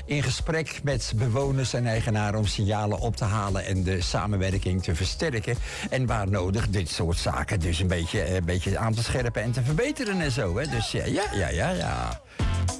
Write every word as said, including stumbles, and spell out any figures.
in gesprek met bewoners en eigenaren om signalen op te halen en de samenwerking te versterken. En waar nodig dit soort zaken dus een beetje, een beetje aan te scherpen en te verbeteren en zo. Hè. Dus ja, ja, ja, ja. ja.